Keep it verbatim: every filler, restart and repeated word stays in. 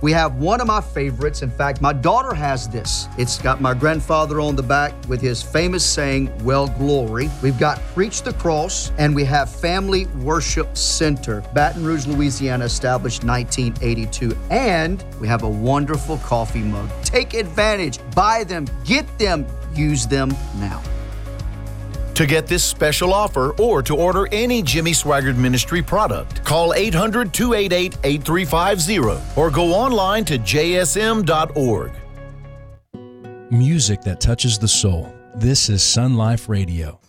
We have one of my favorites. In fact, my daughter has this. It's got my grandfather on the back with his famous saying, "Well, glory." We've got Preach the Cross, and we have Family Worship Center, Baton Rouge, Louisiana, established nineteen eighty-two. And we have a wonderful coffee mug. Take advantage. Buy them. Get them. Use them now. To get this special offer or to order any Jimmy Swaggart Ministry product, call eight hundred, two eight eight, eight three five zero or go online to j s m dot org. Music that touches the soul. This is Sun Life Radio.